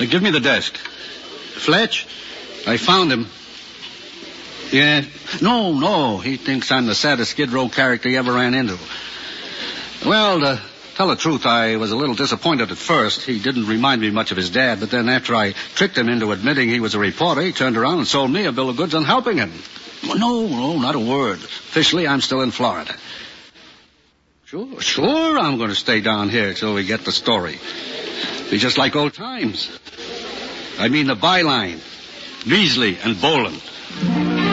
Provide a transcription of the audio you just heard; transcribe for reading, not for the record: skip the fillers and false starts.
Give me the desk. Fletch? I found him. Yeah. No. He thinks I'm the saddest Skid Row character he ever ran into. Well, to tell the truth, I was a little disappointed at first. He didn't remind me much of his dad, but then after I tricked him into admitting he was a reporter, he turned around and sold me a bill of goods on helping him. No, not a word. Officially, I'm still in Florida. Sure, I'm going to stay down here till we get the story. Be just like old times. I mean the byline. Beasley and Boland.